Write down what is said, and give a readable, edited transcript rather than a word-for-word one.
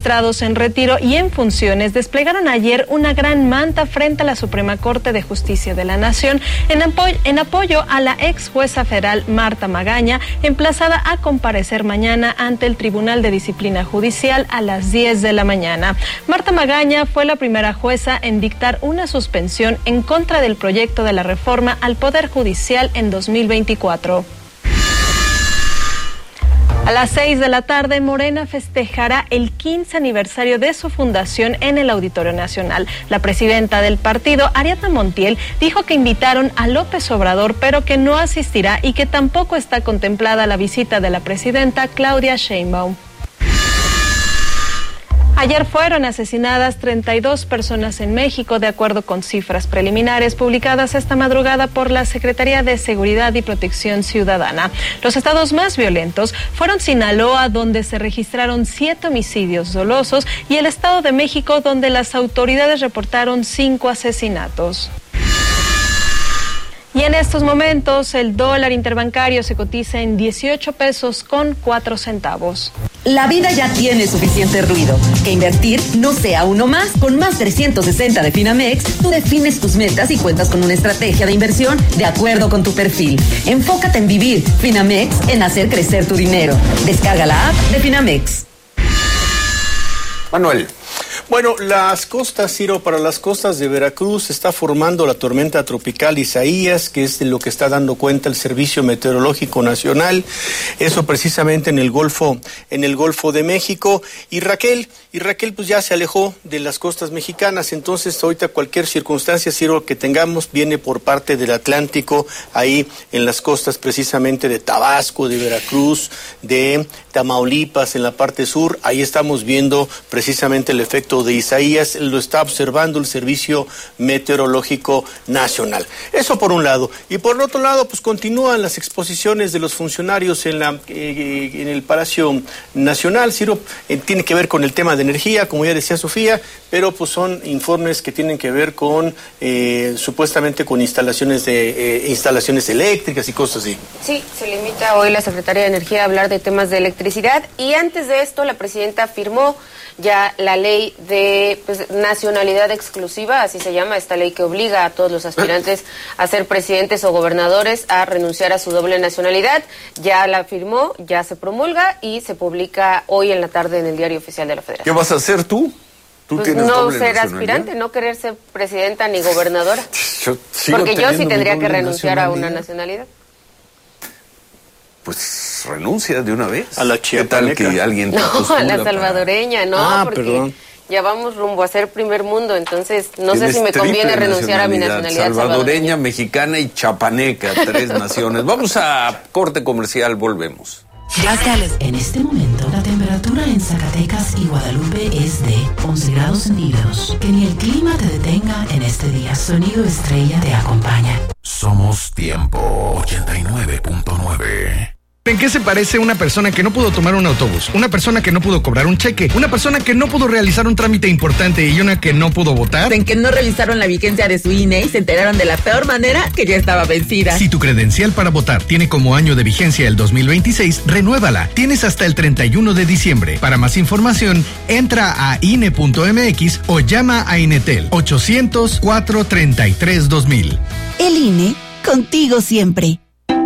magistrados en retiro y en funciones desplegaron ayer una gran manta frente a la Suprema Corte de Justicia de la Nación en apoyo a la ex jueza federal Marta Magaña, emplazada a comparecer mañana ante el Tribunal de Disciplina Judicial a las 10 de la mañana. Marta Magaña fue la primera jueza en dictar una suspensión en contra del proyecto de la reforma al Poder Judicial en 2024. A las 6 de la tarde, Morena festejará el 15 aniversario de su fundación en el Auditorio Nacional. La presidenta del partido, Ariadna Montiel, dijo que invitaron a López Obrador, pero que no asistirá y que tampoco está contemplada la visita de la presidenta Claudia Sheinbaum. Ayer fueron asesinadas 32 personas en México, de acuerdo con cifras preliminares publicadas esta madrugada por la Secretaría de Seguridad y Protección Ciudadana. Los estados más violentos fueron Sinaloa, donde se registraron 7 homicidios dolosos, y el Estado de México, donde las autoridades reportaron 5 asesinatos. Y en estos momentos el dólar interbancario se cotiza en 18 pesos con 4 centavos. La vida ya tiene suficiente ruido. Que invertir no sea uno más. Con más 360 de Finamex, tú defines tus metas y cuentas con una estrategia de inversión de acuerdo con tu perfil. Enfócate en vivir. Finamex, en hacer crecer tu dinero. Descarga la app de Finamex. Manuel. Bueno, las costas, Ciro, para las costas de Veracruz se está formando la tormenta tropical Isaías, que es de lo que está dando cuenta el Servicio Meteorológico Nacional, eso precisamente en el Golfo de México, y Raquel pues ya se alejó de las costas mexicanas, entonces ahorita cualquier circunstancia, Ciro, que tengamos viene por parte del Atlántico, ahí en las costas precisamente de Tabasco, de Veracruz, de Tamaulipas, en la parte sur, ahí estamos viendo precisamente el efecto de Isaías, lo está observando el Servicio Meteorológico Nacional. Eso por un lado. Y por otro lado, pues continúan las exposiciones de los funcionarios en el Palacio Nacional. Ciro, tiene que ver con el tema de energía, como ya decía Sofía, pero pues son informes que tienen que ver con supuestamente con instalaciones eléctricas y cosas así. Sí, se limita hoy la Secretaría de Energía a hablar de temas de electricidad, y antes de esto la presidenta firmó ya la ley de nacionalidad exclusiva, así se llama, esta ley que obliga a todos los aspirantes a ser presidentes o gobernadores a renunciar a su doble nacionalidad. Ya la firmó, ya se promulga y se publica hoy en la tarde en el Diario Oficial de la Federación. ¿Qué vas a hacer tú? Pues no ser aspirante, no querer ser presidenta ni gobernadora. Porque yo sí tendría que renunciar a una nacionalidad. Pues renuncia de una vez. A la chiapaneca. ¿Qué tal que alguien te a la salvadoreña, porque ya vamos rumbo a ser primer mundo, entonces no sé si me conviene renunciar a mi nacionalidad salvadoreña, mexicana y chapaneca, 3 naciones. Vamos a corte comercial, volvemos. En este momento, la temperatura en Zacatecas y Guadalupe es de 11 grados centígrados. Que ni el clima te detenga en este día. Sonido Estrella te acompaña. Somos Tiempo 89.9. ¿En qué se parece una persona que no pudo tomar un autobús? Una persona que no pudo cobrar un cheque, una persona que no pudo realizar un trámite importante y una que no pudo votar. En que no revisaron la vigencia de su INE y se enteraron de la peor manera que ya estaba vencida. Si tu credencial para votar tiene como año de vigencia el 2026, renuévala. Tienes hasta el 31 de diciembre. Para más información, entra a INE.mx o llama a Inetel 800-433-2000. El INE, contigo siempre.